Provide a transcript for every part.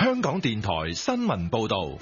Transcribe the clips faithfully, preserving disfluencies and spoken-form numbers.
香港電台新聞報道。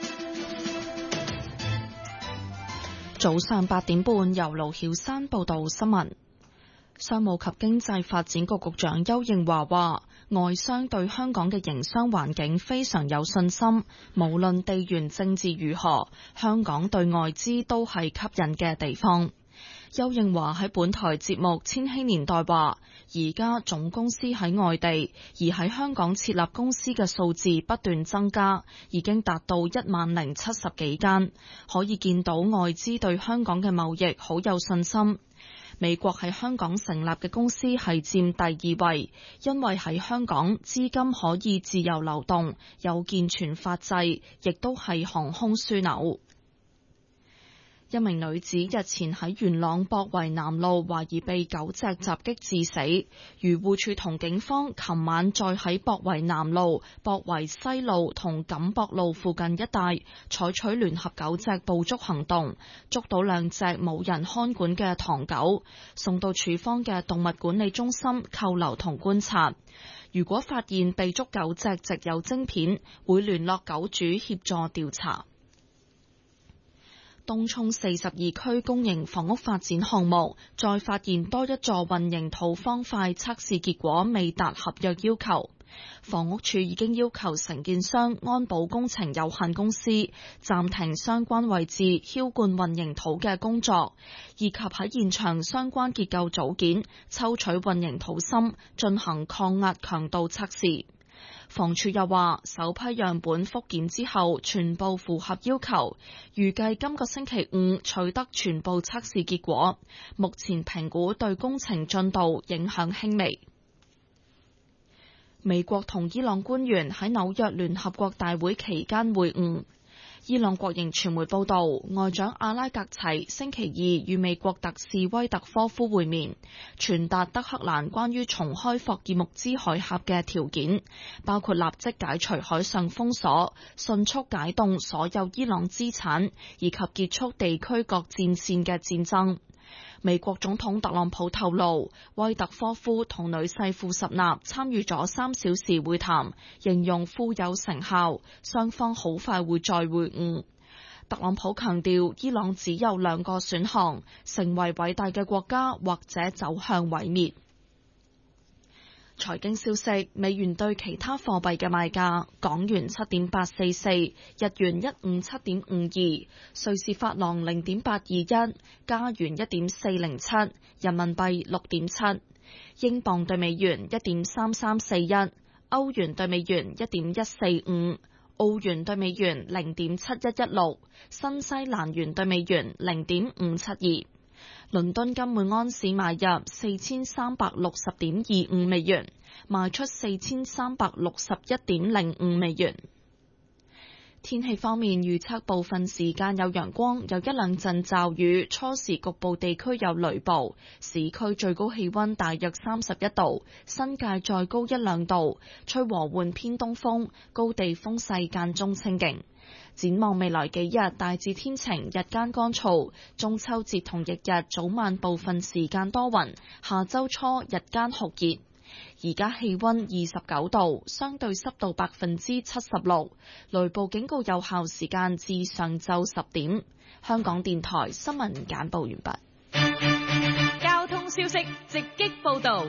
早上八點半，由盧曉山報道新聞。商務及經濟發展局局長邱應華話，外商對香港嘅營商環境非常有信心，無論地緣政治如何，香港對外資都係吸引嘅地方。邱應華喺本台節目《千禧年代》話，而家總公司喺外地，而喺香港設立公司嘅數字不斷增加，已經達到一萬零七十幾間，可以見到外資對香港嘅貿易好有信心。美國喺香港成立嘅公司係佔第二位，因為喺香港資金可以自由流動，有健全法制，亦都係航空樞紐。一名女子日前喺元朗博圍南路懷疑被狗隻襲擊致死，漁護署同警方琴晚再喺博圍南路、博圍西路同錦博路附近一帶採取聯合狗隻捕捉行動，捉到兩隻冇人看管嘅唐狗，送到署方嘅動物管理中心扣留同觀察。如果發現被捉狗隻植有晶片，會聯絡狗主協助調查。東涌四十二區公營房屋發展項目再發現多一座混凝土方塊測試結果未達合約要求，房屋署已經要求承建商安保工程有限公司暫停相關位置澆灌混凝土嘅工作，以及喺現場相關結構組件抽取混凝土芯進行抗壓強度測試。房署又話，首批樣本復檢之後全部符合要求，預計今個星期五取得全部測試結果，目前評估對工程進度影響輕微。美國同伊朗官員喺紐約聯合國大會期間會晤。伊朗國營傳媒報道，外長阿拉格齊星期二與美國特使威特科夫會面，傳達德黑蘭關於重開霍爾木茲海峽嘅條件，包括立即解除海上封鎖、迅速解凍所有伊朗資產，以及結束地區各戰線嘅戰爭。美國總統特朗普透露，威特科夫同女婿庫什納參與咗三小時會談，形容富有成效，雙方好快會再會晤。特朗普強調，伊朗只有兩個選項，成為偉大嘅國家，或者走向毀滅。財經消息，美元對其他貨幣嘅賣價：港元七點八四四，日元一五七點五二，瑞士法郎零點八二一，加元一點四零七，人民幣六點七，英鎊對美元一點三三四一，歐元對美元一點一四五，澳元對美元零點七一一六，新西蘭元對美元零點五七二。倫敦金每安士買入四千三百六十點二五美元，賣出四千三百六十一點零五美元。天氣方面，預測部分時間有陽光，有一兩陣驟雨，初時局部地區有雷暴。市區最高氣溫大約三十一度，新界再高一兩度，吹和緩偏東風，高地風勢間中清勁。展望未來幾日，大致天晴，日間乾燥。中秋節同翌日早晚部分時間多雲，下周初日間酷熱。而家氣溫二十九度，相對濕度百分之七十六，雷暴警告有效時間至上晝十點。香港電台新聞簡報完畢。 交通消息直擊報道。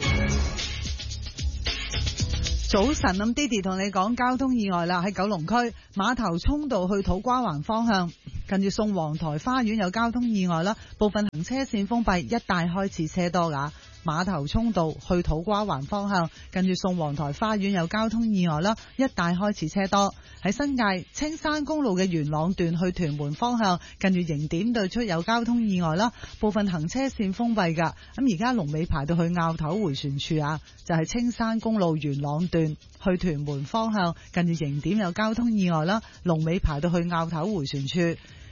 早晨，咁 Didi 同你講交通意外啦，喺九龍區馬頭涌道去土瓜灣方向，近住宋皇台花園有交通意外啦，部分行車線封閉，一帶開始車多噶。馬頭涌道去土瓜灣方向，近住宋皇台花園有交通意外啦，一帶開始車多。喺新界青山公路嘅元朗段去屯門方向，近住迎點對出有交通意外啦，部分行車線封閉噶。咁而家龍尾排到去坳頭回旋處啊，就係、是、青山公路元朗段去屯門方向，近住迎點有交通意外啦，龍尾排到去坳頭回旋處。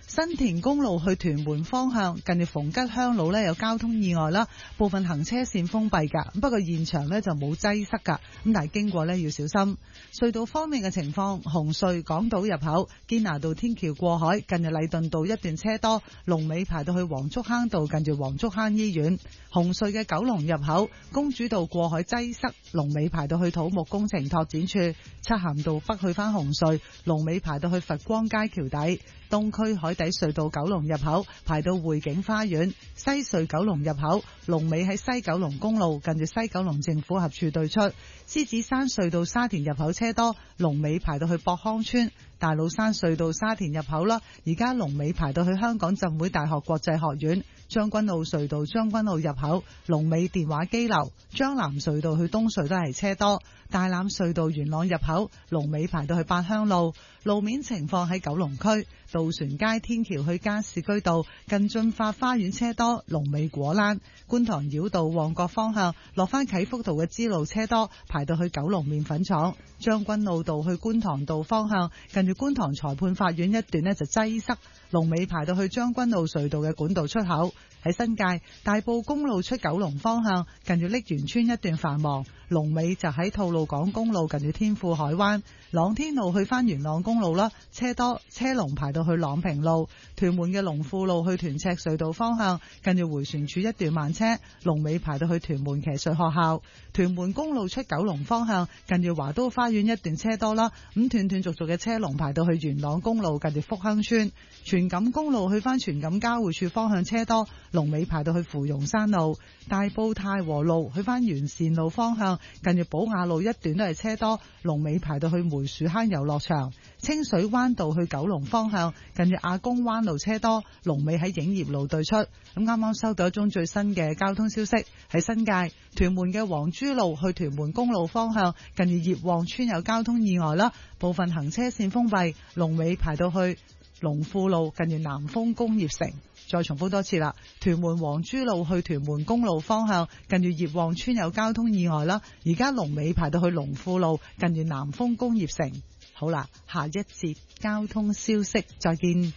新田公路去屯門方向，近住逢吉鄉路呢有交通意外啦，部分行車線封閉㗎。不過現場呢就冇擠塞㗎，咁但係經過呢要小心。隧道方面嘅情況，紅隧港島入口堅拿道天橋過海，近住禮頓道一段車多，龍尾排到去黃竹坑道，近住黃竹坑醫院。紅隧嘅九龍入口公主道過海擠塞，龍尾排到去土木工程拓展處。漆咸道北去返紅隧，龍尾排到去佛光街橋底。東區海底隧道九龍入口排到匯景花園，西隧九龍入口龍尾喺西九龍公路，近住西九龍政府合署對出。獅子山隧道沙田入口車多，龍尾排到去博康村。大老山隧道沙田入口啦，而家龍尾排到去香港浸會大學國際學院。將軍澳隧道將軍澳入口龍尾電話機樓。將南隧道去東隧都係車多。大欖隧道元朗入口龍尾排到去八鄉路。路面情況喺九龍區渡船街天橋去加士居道近駿發花園車多，龍尾果欄。觀塘繞道旺角方向落返啟福道嘅支路車多，排到去九龍麵粉廠。將軍澳道去觀塘道方向近住觀塘裁判法院一段呢就擠塞，龍尾排到去將軍澳隧道嘅管道出口。喺新界大埔公路出九龍方向近住瀝源村一段繁忙，龍尾就喺吐露港公路近住天富海灣。朗天路去返元朗公路啦，車多車龍排到去朗平路。屯門嘅龍富路去屯赤隧道方向近住迴旋處一段慢車，龍尾排到去屯門騎術學校。屯門公路出九龍方向近住華都花園一段車多啦，咁斷斷續續嘅車龍排到去元朗公路近住福亨村。荃錦公路去返荃錦交匯處方向車多，龍尾排到去芙蓉山路。大埔太和路去返元善路方向近住寶雅路一段都係車多，龍尾排到去梅樹坑遊樂場。清水灣道去九龍方向近住亞公灣路車多，龍尾喺影業路對出。咁啱啱收到一宗最新嘅交通消息，喺新界屯門嘅黃珠路去屯門公路方向近住葉旺村有交通意外啦，部分行車線封閉，龍尾排到去龍富路近住南豐工業城。再重複多次啦，屯門黃珠路去屯門公路方向近住葉旺村有交通意外啦，而家龍尾排到去龍富路近住南豐工業城。好啦，下一節交通消息再見。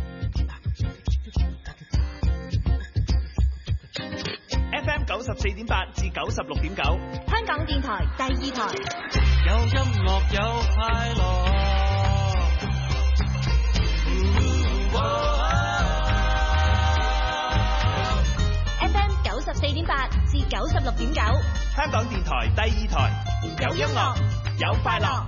F M 九十四點八至九十六點九， 香港電台第二台， 有音樂有快樂。 F M 九十四點八至九十六點九， 香港電台第二台，有音樂有快樂。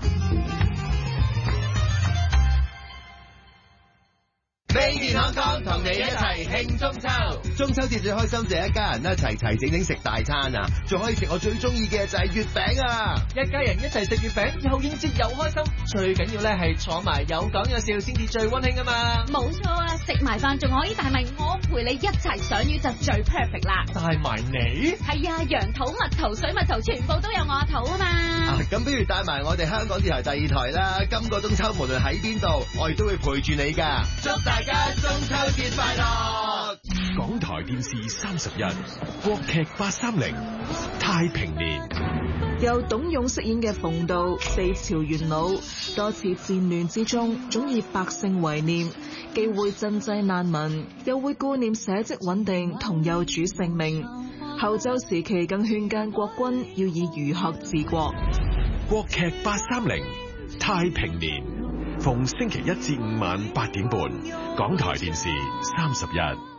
Made in Hong Kong 同你一齊慶中秋，中秋節最開心就係一家人一齊齊整整食大餐啊！仲可以食我最中意嘅就係月餅啊！ 一家人一齊食月餅，又應節又開心，最緊要咧係坐埋有講有笑先至最溫馨啊嘛！ 冇錯啊，食埋飯仲可以帶埋我陪你一齊賞月就最 perfect 啦！ 帶埋你？係啊，羊肚、蜜桃、水蜜桃全部都有我肚啊嘛！ 啊，咁不如帶埋我哋香港電台第二台啦！今個中秋無論喺邊度，我亦都會陪住你㗎。祝大家中秋節快樂！ 港台電視三十一，國劇八三零太平年， 由董勇飾演嘅馮道，四朝元老，多次戰亂之中，總以百姓為念，既會賑濟難民，又會顧念社稷穩定同幼主性命。後周時期更勸諫國君要以儒學治國。 國劇八三零太平年，逢星期一至五晚八點半，港台電視三十一。